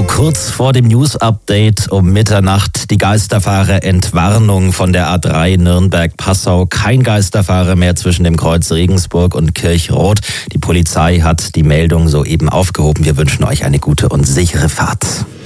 kurz vor dem News-Update um Mitternacht die Geisterfahrer-Entwarnung von der A3 Nürnberg-Passau. Kein Geisterfahrer mehr zwischen dem Kreuz Regensburg und Kirchroth. Die Polizei hat die Meldung soeben aufgehoben. Wir wünschen euch eine gute und sichere Fahrt.